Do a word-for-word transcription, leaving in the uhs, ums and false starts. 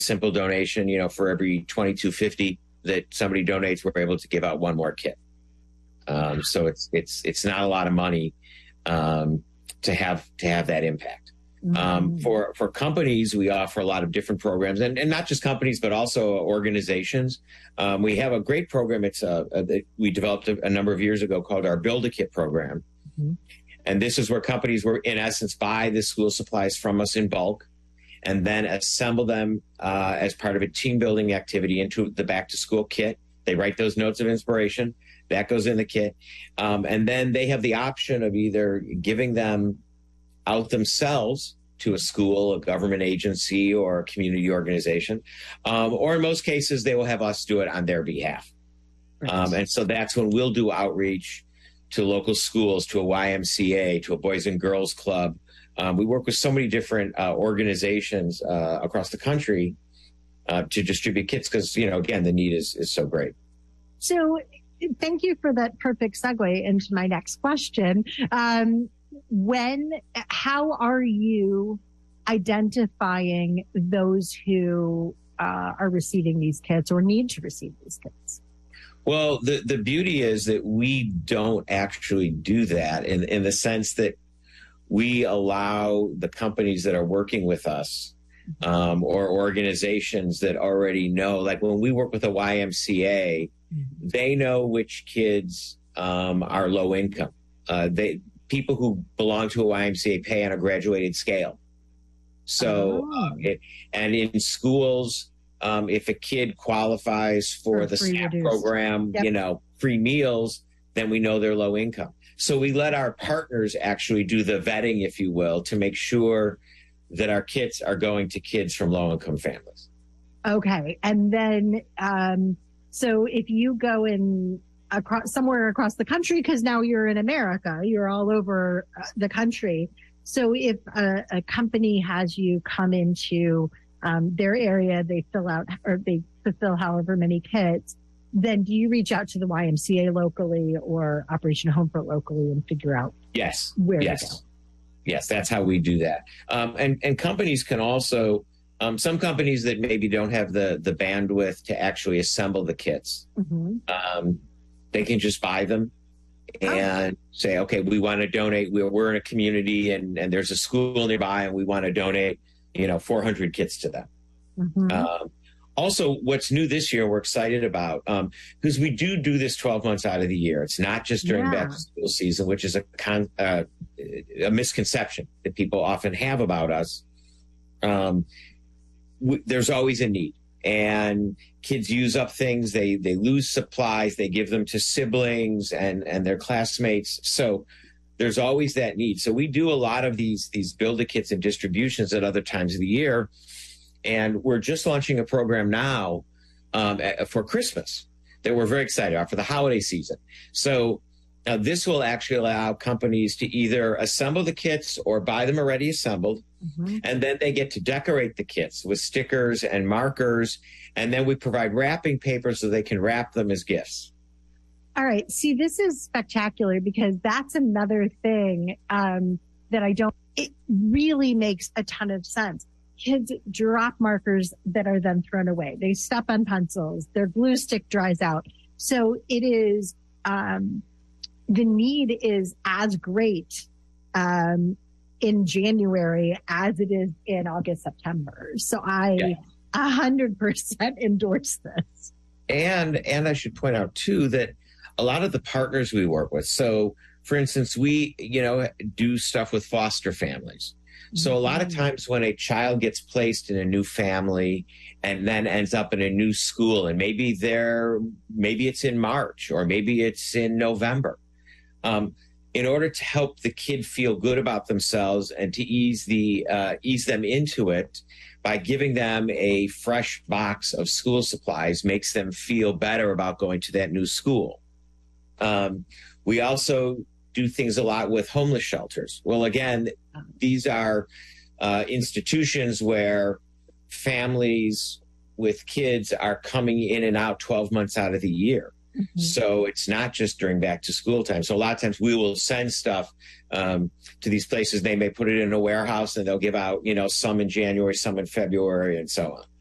simple donation. You know, for every twenty-two fifty that somebody donates, we're able to give out one more kit. Um, so it's it's it's not a lot of money um, to have to have that impact. Mm-hmm. Um, for for companies, we offer a lot of different programs, and, and not just companies, but also organizations. Um, we have a great program. It's a, a we developed a, a number of years ago called our Build a Kit program, mm-hmm. and this is where companies will, in essence, buy the school supplies from us in bulk, and then assemble them uh, as part of a team building activity into the back to school kit. They write those notes of inspiration. That goes in the kit. Um, and then they have the option of either giving them out themselves to a school, a government agency, or a community organization. Um, or in most cases, they will have us do it on their behalf. Right. Um, and so that's when we'll do outreach to local schools, to a Y M C A, to a Boys and Girls Club. Um, we work with so many different uh, organizations uh, across the country uh, to distribute kits because, you know, again, the need is, is so great. So thank you for that perfect segue into my next question. Um, when, how are you identifying those who uh, are receiving these kits or need to receive these kits? Well, the, the beauty is that we don't actually do that in, in the sense that we allow the companies that are working with us um, or organizations that already know, like when we work with a Y M C A, mm-hmm. they know which kids um, are low income. Uh, they people who belong to a Y M C A pay on a graduated scale. So, oh. uh, it, and in schools, um, if a kid qualifies for, for the SNAP reduced. program, yep. you know, free meals, then we know they're low income. So we let our partners actually do the vetting, if you will, to make sure that our kits are going to kids from low-income families. Okay. And then, um, so if you go in across, somewhere across the country, because now you're in America, you're all over uh, the country. So if a, a company has you come into um, their area, they fill out or they fulfill however many kits, then do you reach out to the Y M C A locally or Operation Homefront locally and figure out yes, where yes. to go? Yes, that's how we do that. Um, and, and companies can also, um, some companies that maybe don't have the, the bandwidth to actually assemble the kits, mm-hmm. um, they can just buy them and oh. say, okay, we want to donate. We're, we're in a community and, and there's a school nearby and we want to donate, you know, four hundred kits to them. Mm-hmm. Um, Also, what's new this year, we're excited about, um, because we do do this twelve months out of the year. It's not just during yeah. back to school season, which is a con, uh, a misconception that people often have about us. Um, w- there's always a need, and kids use up things. They they lose supplies. They give them to siblings and and their classmates. So there's always that need. So we do a lot of these these Build-A-Kits and distributions at other times of the year. And we're just launching a program now um, for Christmas that we're very excited about for the holiday season. So uh, this will actually allow companies to either assemble the kits or buy them already assembled. Mm-hmm. And then they get to decorate the kits with stickers and markers. And then we provide wrapping paper so they can wrap them as gifts. All right. See, this is spectacular because that's another thing um, that I don't, it really makes a ton of sense. Kids drop markers that are then thrown away. They step on pencils. Their glue stick dries out. So it is, um, the need is as great um, in January as it is in August, September. So I a yeah. hundred percent endorse this. And, and I should point out too, that a lot of the partners we work with, so for instance, we, you know, do stuff with foster families. So a lot of times when a child gets placed in a new family and then ends up in a new school, and maybe they're, maybe it's in March or maybe it's in November, um, in order to help the kid feel good about themselves and to ease the uh, ease them into it by giving them a fresh box of school supplies makes them feel better about going to that new school. Um, we also do things a lot with homeless shelters. Well, again, these are uh, institutions where families with kids are coming in and out twelve months out of the year. Mm-hmm. So it's not just during back to school time. So a lot of times we will send stuff um, to these places. They may put it in a warehouse and they'll give out, you know, some in January, some in February, and so on.